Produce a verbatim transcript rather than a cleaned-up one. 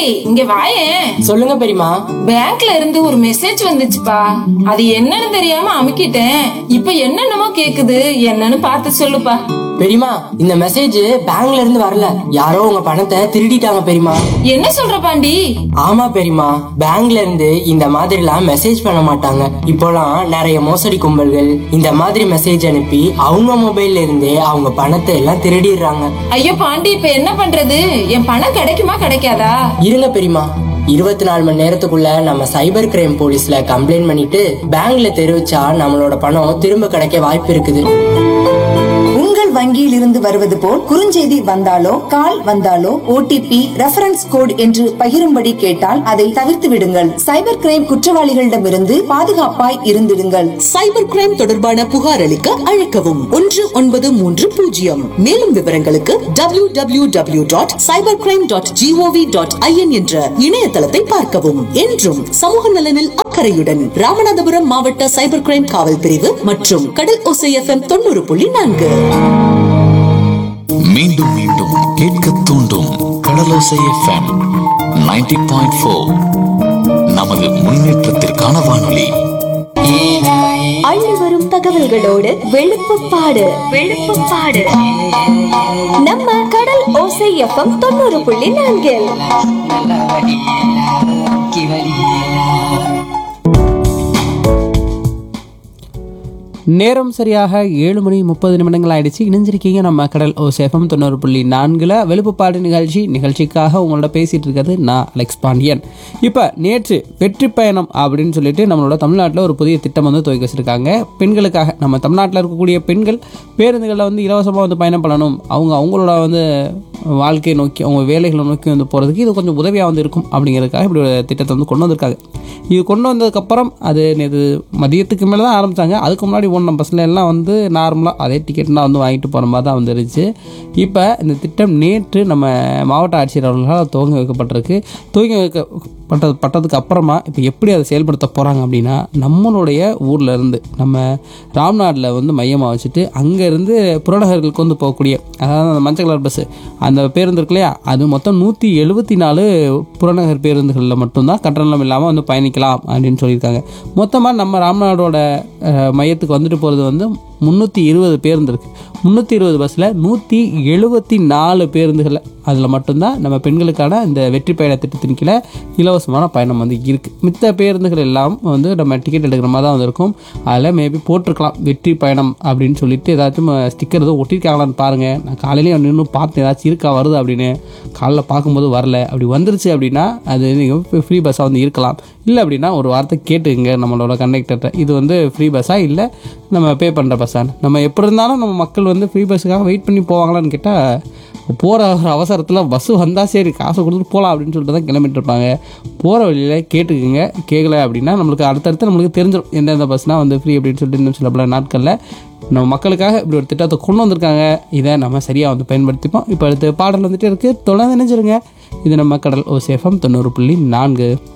இங்க வாயேன். சொல்லுங்க பெரியமா. பேங்க்ல இருந்து ஒரு மெசேஜ் வந்துச்சுப்பா, அது என்னன்னு தெரியாம அமுக்கிட்டேன். இப்ப என்னென்னமோ கேக்குது, என்னன்னு பார்த்து சொல்லுப்பா. பெரியமா, இந்த மெசேஜ் பேங்க்ல இருந்து வரல, யாரோ உங்க பணத்தை திருடிட்டாங்க பெரியமா. என்ன சொல்ற பாண்டி? ஆமா பெரியமா, பேங்க்ல இருந்து இந்த மாதிரி எல்லாம் மெசேஜ் பண்ண மாட்டாங்க. இப்போலாம் நிறைய மோசடி கும்பல்கள் இந்த மாதிரி மெசேஜ் அனுப்பி அவங்க மொபைல்ல இருந்தே அவங்க பணத்தை எல்லாம் திருடிடுறாங்க. ஐயோ பாண்டி, இப்ப என்ன பண்றது? என் பணம் கிடைக்குமா கிடைக்காதா? இருங்க பெரியமா, இருபத்தி நாலு மணி நேரத்துக்குள்ள நம்ம சைபர் கிரைம் போலீஸ்ல கம்ப்ளைண்ட் பண்ணிட்டு பேங்க்ல தெரிவிச்சா நம்மளோட பணம் திரும்ப கிடைக்க வாய்ப்பு இருக்குது. உங்கள் வங்கியில் இருந்து வருவது போல் குறுஞ்செய்தி வந்தாலோ கால் வந்தாலோ ஓடிபி ரெஃபரன்ஸ் கோட் என்று பகிரும்படி கேட்டால் அதை தவிர்த்து விடுங்கள். சைபர் கிரைம் குற்றவாளிகளிடமிருந்து பாதுகாப்பாய் இருந்திடுங்கள். சைபர் கிரைம் தொடர்பான புகார் அளிக்க அழைக்கவும் ஒன்று ஒன்பது மூன்று பூஜ்ஜியம். மேலும் விவரங்களுக்கு W W W dot cyber crime dot gov dot IN என்ற இணையதளத்தை பார்க்கவும். என்றும் சமூக நலனில் அக்கறையுடன் ராமநாதபுரம் மாவட்ட சைபர் கிரைம் காவல் பிரிவு மற்றும் கடல் ஓசை எஃப்எம் தொண்ணூறு புள்ளி நான்கு. மீண்டும் மீண்டும் கேட்க தூண்டும் கடலோசை எஃப்எம் நைன்டி பாயிண்ட் ஃபோர். நமது முன்னேற்றத்திற்கான வானொலி. அள்ளி வரும் தகவல்களோடு வெளுப்புப்பாடு வெளுப்புப்பாடு நம்ம கடல் ஓசை எஃப்எம் தொண்ணூறு புள்ளி நான்கில். நேரம் சரியாக ஏழு மணி முப்பது நிமிடங்கள் ஆயிடுச்சு. இணைஞ்சிருக்கீங்க நம்ம கடல் ஓசேஃபம் தொண்ணூறு புள்ளி நான்கில் வெளுப்புப்பாடு நிகழ்ச்சி. நிகழ்ச்சிக்காக உங்களோட பேசிகிட்டு இருக்கிறது நான் அலெக்ஸ் பாண்டியன். இப்போ நேற்று வெற்றி பயணம் அப்படின்னு சொல்லிட்டு நம்மளோட தமிழ்நாட்டில் ஒரு புதிய திட்டம் வந்து துவக்கி வச்சுருக்காங்க பெண்களுக்காக. நம்ம தமிழ்நாட்டில் இருக்கக்கூடிய பெண்கள் பேருந்துகளில் வந்து இலவசமாக வந்து பயணம் பண்ணணும், அவங்க அவங்களோட வந்து வாழ்க்கையை நோக்கி அவங்க வேலைகளை நோக்கி வந்து போகிறதுக்கு இது கொஞ்சம் உதவியாக வந்து இருக்கும் அப்படிங்கிறதுக்காக இப்படி ஒரு திட்டத்தை வந்து கொண்டு வந்திருக்காங்க. இது கொண்டு வந்ததுக்கப்புறம் அது நேற்று மதியத்துக்கு மேலே தான் ஆரம்பித்தாங்க. அதுக்கு முன்னாடி ஒன்று பஸ்ஸில் எல்லாம் வந்து நார்மலாக அதே டிக்கெட்லாம் வந்து வாங்கிட்டு போகிற மாதிரி தான் வந்துருச்சு. இப்போ இந்த திட்டம் நேற்று நம்ம மாவட்ட ஆட்சியர் அவர்களால் துவங்கி வைக்கப்பட்டிருக்கு. துவங்கி வைக்கப்பட்டது பட்டதுக்கு அப்புறமா இப்போ எப்படி அதை செயல்படுத்த போகிறாங்க அப்படின்னா, நம்மளுடைய ஊரில் இருந்து நம்ம ராம்நாட்டில் வந்து மையமாக வச்சுட்டு அங்கேருந்து புறநகர்களுக்கு வந்து போகக்கூடிய, அதாவது அந்த மஞ்சள் கலர் பஸ்ஸு அந்த பேருந்து இருக்கு இல்லையா, அது மொத்தம் நூற்றி எழுபத்தி நாலு புறநகர் பேருந்துகளில் மட்டும்தான் கட்டணம் இல்லாமல் வந்து பயணிக்கலாம் அப்படின்னு சொல்லியிருக்காங்க. மொத்தமாக நம்ம ராம்நாடோட மையத்துக்கு வந்துட்டு போகிறது வந்து முந்நூற்றி இருபது பேருந்து இருக்குது. முந்நூற்றி இருபது பஸ்ஸில் நூற்றி எழுபத்தி நாலு பேருந்துகளில் அதில் மட்டும்தான் நம்ம பெண்களுக்கான இந்த வெற்றி பயண திட்டத்தின் கீழே இலவசமான பயணம் வந்து இருக்குது. மித்த பேருந்துகள் எல்லாம் வந்து நம்ம டிக்கெட் எடுக்கிற மாதிரி தான் வந்து இருக்கும். அதில் மேபி போட்டிருக்கலாம் வெற்றி பயணம் அப்படின்னு சொல்லிட்டு ஏதாச்சும் ஸ்டிக்கர் எதுவும் ஒட்டியிருக்காங்களான்னு பாருங்கள். நான் காலையிலேயே நின்று பார்த்தேன் ஏதாச்சும் இருக்கா வருது அப்படின்னு. காலைல பார்க்கும்போது வரல. அப்படி வந்துருச்சு அப்படின்னா அது நீங்கள் ஃப்ரீ பஸ்ஸாக வந்து இருக்கலாம். இல்லை அப்படின்னா ஒரு வார்த்தை கேட்டுங்க நம்மளோட கண்டக்டர்கிட்ட, இது வந்து ஃப்ரீ பஸ்ஸாக இல்லை நம்ம பே பண்ணுற பஸ்ஸான்னு. நம்ம எப்படி இருந்தாலும் நம்ம மக்கள் வந்து ஃப்ரீ பஸ்ஸுக்காக வெயிட் பண்ணி போவாங்களான்னு கேட்டால், போகிற ஒரு அவசரத்தில் பஸ்ஸு வந்தால் சரி காசை கொடுத்துட்டு போகலாம் அப்படின்னு சொல்லிட்டு தான் கிளம்பிட்டு இருப்பாங்க. போகிற வழியில் கேட்டுக்குங்க. கேட்கல அப்படின்னா நம்மளுக்கு அடுத்தடுத்து நம்மளுக்கு தெரிஞ்சிடும் எந்தெந்த பஸ்னால் வந்து ஃப்ரீ அப்படின்னு சொல்லிட்டு இன்னும் சில பல நாட்களில் நம்ம மக்களுக்காக இப்படி ஒரு திட்டத்தை கொண்டு வந்திருக்காங்க. இதை நம்ம சரியாக வந்து பயன்படுத்திப்போம். இப்போ அடுத்த பாடல் வந்துட்டு இருக்குது, தொடர்ந்து நினைச்சிருங்க. இது நம்ம கடல் ஓசேஃபம் தொண்ணூறு புள்ளி நான்கு.